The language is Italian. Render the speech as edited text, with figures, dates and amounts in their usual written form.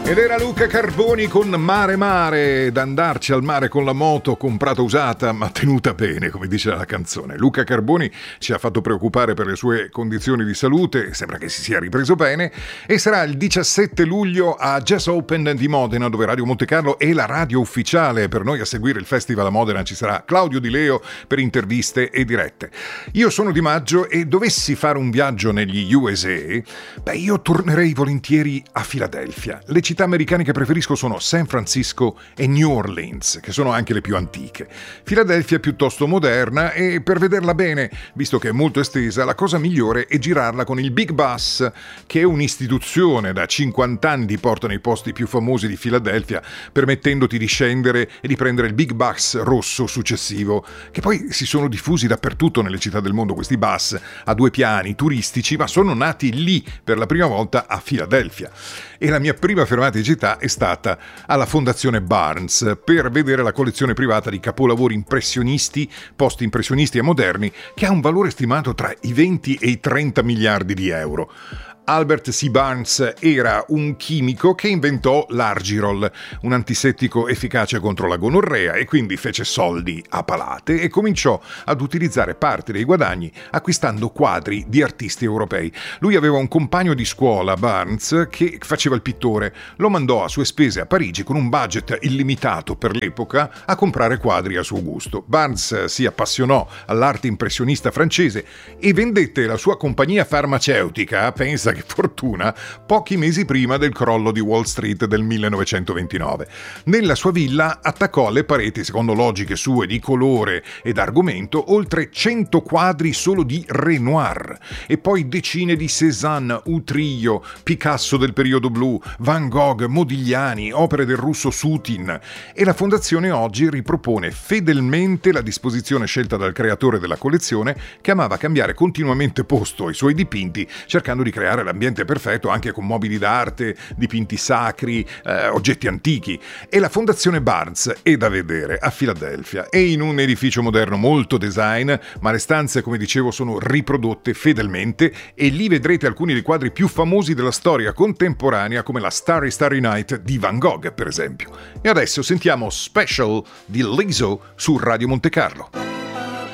Ed era Luca Carboni con Mare Mare, da andarci al mare con la moto comprata usata ma tenuta bene, come dice la canzone. Luca Carboni ci ha fatto preoccupare per le sue condizioni di salute, sembra che si sia ripreso bene, e sarà il 17 luglio a Jazz Open di Modena, dove Radio Montecarlo è la radio ufficiale. Per noi a seguire il festival a Modena ci sarà Claudio Di Leo per interviste e dirette. Io sono Di Maggio e dovessi fare un viaggio negli USA, io tornerei volentieri a Filadelfia. Le città americane che preferisco sono San Francisco e New Orleans, che sono anche le più antiche. Filadelfia è piuttosto moderna e, per vederla bene, visto che è molto estesa, la cosa migliore è girarla con il Big Bus, che è un'istituzione da 50 anni, porta nei posti più famosi di Filadelfia, permettendoti di scendere e di prendere il Big Bus rosso successivo, che poi si sono diffusi dappertutto nelle città del mondo. Questi bus a 2 piani turistici, ma sono nati lì per la prima volta a Filadelfia. E la mia prima fermata in città è stata alla Fondazione Barnes per vedere la collezione privata di capolavori impressionisti, post-impressionisti e moderni, che ha un valore stimato tra i 20 e i 30 miliardi di euro. Albert C. Barnes era un chimico che inventò l'Argirol, un antisettico efficace contro la gonorrea, e quindi fece soldi a palate e cominciò ad utilizzare parte dei guadagni acquistando quadri di artisti europei. Lui aveva un compagno di scuola, Barnes, che faceva il pittore. Lo mandò a sue spese a Parigi con un budget illimitato per l'epoca a comprare quadri a suo gusto. Barnes si appassionò all'arte impressionista francese e vendette la sua compagnia farmaceutica, pensa che fortuna, pochi mesi prima del crollo di Wall Street del 1929. Nella sua villa attaccò alle pareti, secondo logiche sue di colore ed argomento, oltre 100 quadri solo di Renoir e poi decine di Cézanne, Utrillo, Picasso del periodo blu, Van Gogh, Modigliani, opere del russo Sutin. E la fondazione oggi ripropone fedelmente la disposizione scelta dal creatore della collezione, che amava cambiare continuamente posto ai suoi dipinti, cercando di creare l'ambiente perfetto anche con mobili d'arte, dipinti sacri, oggetti antichi. E la Fondazione Barnes è da vedere a Filadelfia. È in un edificio moderno molto design, ma le stanze, come dicevo, sono riprodotte fedelmente e lì vedrete alcuni dei quadri più famosi della storia contemporanea, come la Starry Starry Night di Van Gogh, per esempio. E adesso sentiamo Special di Lizzo su Radio Montecarlo.